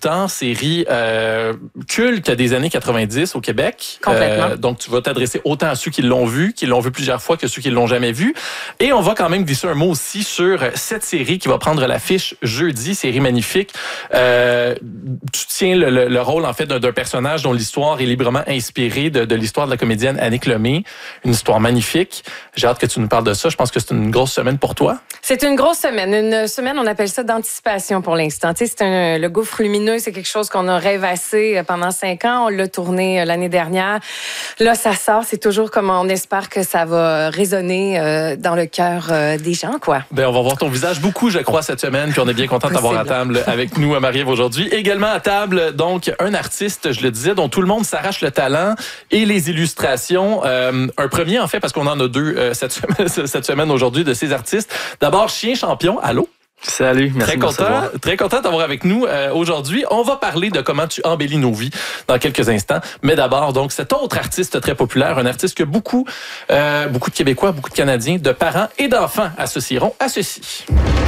temps, série culte des années 90 au Québec. Complètement. Donc, tu vas t'adresser autant à ceux qui l'ont vu plusieurs fois, que ceux qui l'ont jamais vu. Et on va quand même glisser un mot aussi sur cette série qui va prendre l'affiche jeudi, série magnifique. Tu tiens le rôle, en fait, d'un personnage dont l'histoire est librement inspirée de l'histoire de la comédienne Annick Lemay. Une histoire magnifique. J'ai hâte que tu nous parles de ça. Je pense que c'est une grosse semaine pour toi. C'est une grosse semaine. Une semaine, on appelle ça d'anticipation pour l'instant. Tu sais, le Gouffre lumineux, c'est quelque chose qu'on a rêvassé pendant 5 ans. On l'a tourné l'année dernière. Là, ça sort. C'est toujours comme on espère que ça va résonner dans le cœur des gens, quoi. Ben, on va voir ton visage beaucoup, je crois, cette semaine. Puis on est bien content d'avoir à table avec nous, Marie-Ève, aujourd'hui. Également à table, donc, un artiste, je le disais, dont tout le monde s'arrache le talent et les illustrations. Un premier, en fait, parce qu'on en a 2 cette semaine aujourd'hui de ces artistes. D'abord, Chien Champion. Allô? Salut, merci. Très content d'avoir avec nous aujourd'hui. On va parler de comment tu embellis nos vies dans quelques instants. Mais d'abord, donc, cet autre artiste très populaire, un artiste que beaucoup de Québécois, beaucoup de Canadiens, de parents et d'enfants associeront à ceci.